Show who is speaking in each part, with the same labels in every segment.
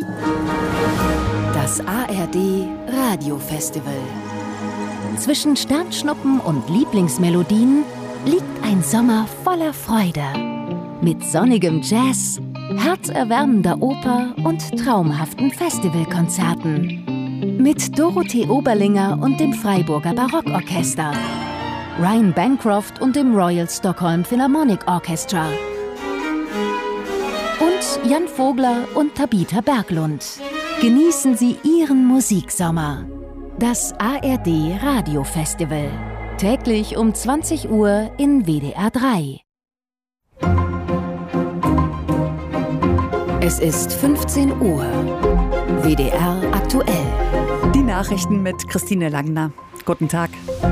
Speaker 1: Das ARD Radiofestival. Zwischen Sternschnuppen und Lieblingsmelodien liegt ein Sommer voller Freude. Mit sonnigem Jazz, herzerwärmender Oper und traumhaften Festivalkonzerten. Mit Dorothee Oberlinger und dem Freiburger Barockorchester. Ryan Bancroft und dem Royal Stockholm Philharmonic Orchestra. Und Jan Vogler und Tabitha Berglund. Genießen Sie Ihren Musiksommer. Das ARD Radiofestival. Täglich um 20 Uhr in WDR 3. Es ist 15 Uhr. WDR aktuell.
Speaker 2: Die Nachrichten mit Christine Langner. Guten Tag.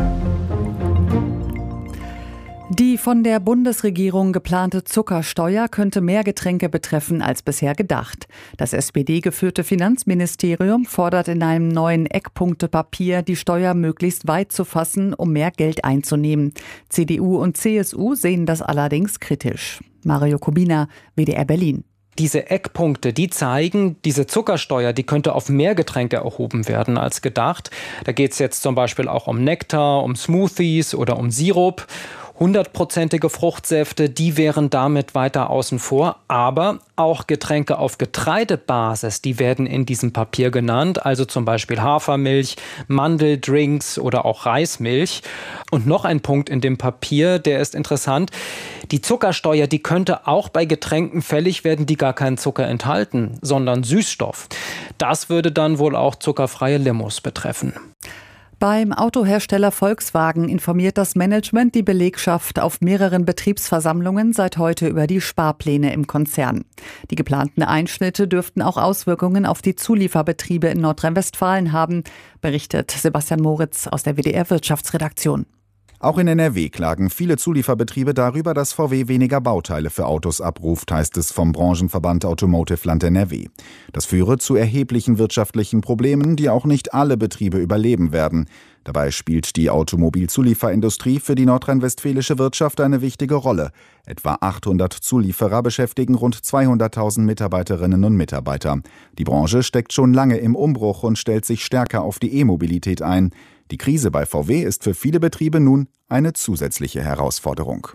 Speaker 2: Die von der Bundesregierung geplante Zuckersteuer könnte mehr Getränke betreffen als bisher gedacht. Das SPD-geführte Finanzministerium fordert in einem neuen Eckpunktepapier, die Steuer möglichst weit zu fassen, um mehr Geld einzunehmen. CDU und CSU sehen das allerdings kritisch. Mario Kubina, WDR Berlin.
Speaker 3: Diese Eckpunkte, die zeigen, diese Zuckersteuer, die könnte auf mehr Getränke erhoben werden als gedacht. Da geht es jetzt zum Beispiel auch um Nektar, um Smoothies oder um Sirup. 100%ige Fruchtsäfte, die wären damit weiter außen vor. Aber auch Getränke auf Getreidebasis, die werden in diesem Papier genannt. Also zum Beispiel Hafermilch, Mandeldrinks oder auch Reismilch. Und noch ein Punkt in dem Papier, der ist interessant. Die Zuckersteuer, die könnte auch bei Getränken fällig werden, die gar keinen Zucker enthalten, sondern Süßstoff. Das würde dann wohl auch zuckerfreie Limos betreffen.
Speaker 2: Beim Autohersteller Volkswagen informiert das Management die Belegschaft auf mehreren Betriebsversammlungen seit heute über die Sparpläne im Konzern. Die geplanten Einschnitte dürften auch Auswirkungen auf die Zulieferbetriebe in Nordrhein-Westfalen haben, berichtet Sebastian Moritz aus der WDR Wirtschaftsredaktion.
Speaker 4: Auch in NRW klagen viele Zulieferbetriebe darüber, dass VW weniger Bauteile für Autos abruft, heißt es vom Branchenverband Automotive Land NRW. Das führe zu erheblichen wirtschaftlichen Problemen, die auch nicht alle Betriebe überleben werden. Dabei spielt die Automobilzulieferindustrie für die nordrhein-westfälische Wirtschaft eine wichtige Rolle. Etwa 800 Zulieferer beschäftigen rund 200.000 Mitarbeiterinnen und Mitarbeiter. Die Branche steckt schon lange im Umbruch und stellt sich stärker auf die E-Mobilität ein. Die Krise bei VW ist für viele Betriebe nun eine zusätzliche Herausforderung.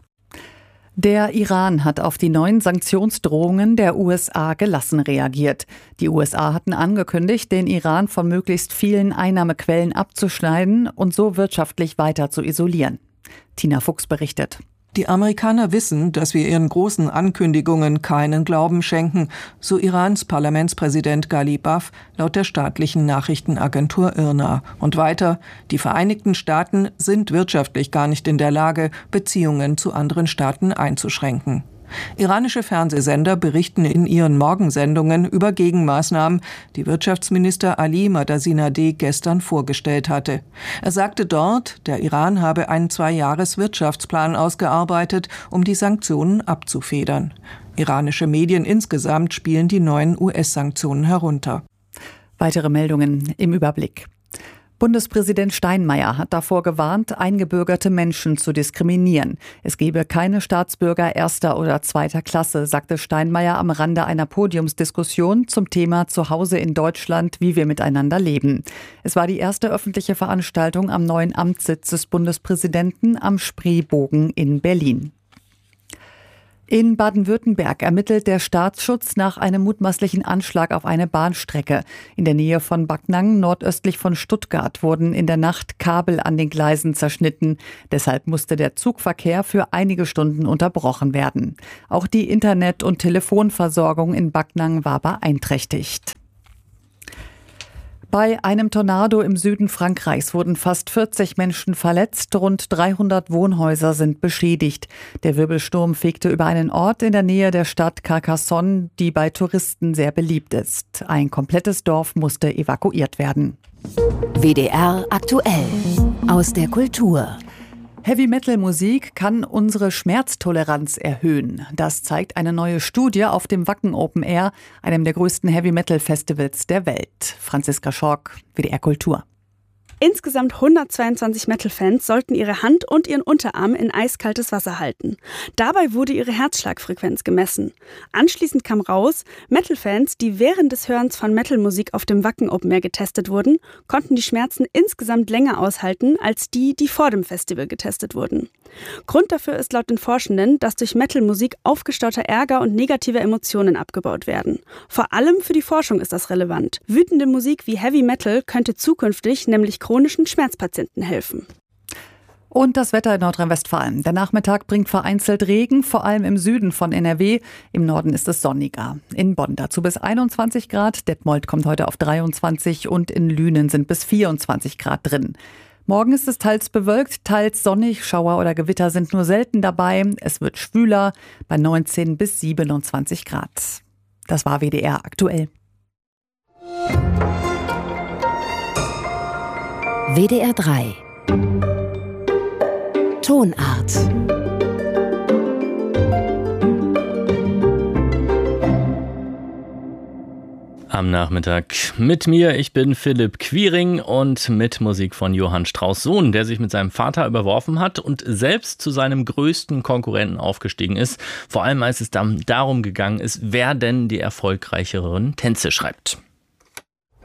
Speaker 2: Der Iran hat auf die neuen Sanktionsdrohungen der USA gelassen reagiert. Die USA hatten angekündigt, den Iran von möglichst vielen Einnahmequellen abzuschneiden und so wirtschaftlich weiter zu isolieren. Tina Fuchs berichtet.
Speaker 5: Die Amerikaner wissen, dass wir ihren großen Ankündigungen keinen Glauben schenken, so Irans Parlamentspräsident Ghalibaf laut der staatlichen Nachrichtenagentur IRNA. Und weiter, die Vereinigten Staaten sind wirtschaftlich gar nicht in der Lage, Beziehungen zu anderen Staaten einzuschränken. Iranische Fernsehsender berichten in ihren Morgensendungen über Gegenmaßnahmen, die Wirtschaftsminister Ali Madasinadeh gestern vorgestellt hatte. Er sagte dort, der Iran habe einen 2-Jahres-Wirtschaftsplan ausgearbeitet, um die Sanktionen abzufedern. Iranische Medien insgesamt spielen die neuen US-Sanktionen herunter.
Speaker 2: Weitere Meldungen im Überblick. Bundespräsident Steinmeier hat davor gewarnt, eingebürgerte Menschen zu diskriminieren. Es gebe keine Staatsbürger erster oder zweiter Klasse, sagte Steinmeier am Rande einer Podiumsdiskussion zum Thema Zuhause in Deutschland, wie wir miteinander leben. Es war die erste öffentliche Veranstaltung am neuen Amtssitz des Bundespräsidenten am Spreebogen in Berlin. In Baden-Württemberg ermittelt der Staatsschutz nach einem mutmaßlichen Anschlag auf eine Bahnstrecke. In der Nähe von Backnang, nordöstlich von Stuttgart, wurden in der Nacht Kabel an den Gleisen zerschnitten. Deshalb musste der Zugverkehr für einige Stunden unterbrochen werden. Auch die Internet- und Telefonversorgung in Backnang war beeinträchtigt. Bei einem Tornado im Süden Frankreichs wurden fast 40 Menschen verletzt, rund 300 Wohnhäuser sind beschädigt. Der Wirbelsturm fegte über einen Ort in der Nähe der Stadt Carcassonne, die bei Touristen sehr beliebt ist. Ein komplettes Dorf musste evakuiert werden.
Speaker 1: WDR aktuell aus der Kultur.
Speaker 2: Heavy-Metal-Musik kann unsere Schmerztoleranz erhöhen. Das zeigt eine neue Studie auf dem Wacken Open Air, einem der größten Heavy-Metal-Festivals der Welt. Franziska Schork, WDR Kultur.
Speaker 6: Insgesamt 122 Metal-Fans sollten ihre Hand und ihren Unterarm in eiskaltes Wasser halten. Dabei wurde ihre Herzschlagfrequenz gemessen. Anschließend kam raus, Metal-Fans, die während des Hörens von Metal-Musik auf dem Wacken Open Air getestet wurden, konnten die Schmerzen insgesamt länger aushalten als die vor dem Festival getestet wurden. Grund dafür ist laut den Forschenden, dass durch Metal-Musik aufgestauter Ärger und negative Emotionen abgebaut werden. Vor allem für die Forschung ist das relevant. Wütende Musik wie Heavy Metal könnte zukünftig nämlich chronischen Schmerzpatienten helfen.
Speaker 2: Und das Wetter in Nordrhein-Westfalen. Der Nachmittag bringt vereinzelt Regen, vor allem im Süden von NRW. Im Norden ist es sonniger. In Bonn dazu bis 21 Grad. Detmold kommt heute auf 23 und in Lünen sind bis 24 Grad drin. Morgen ist es teils bewölkt, teils sonnig. Schauer oder Gewitter sind nur selten dabei. Es wird schwüler bei 19 bis 27 Grad. Das war WDR aktuell.
Speaker 1: WDR 3 Tonart.
Speaker 7: Am Nachmittag mit mir, ich bin Philipp Quiring und mit Musik von Johann Strauss Sohn, der sich mit seinem Vater überworfen hat und selbst zu seinem größten Konkurrenten aufgestiegen ist. Vor allem als es dann darum gegangen ist, wer denn die erfolgreicheren Tänze schreibt.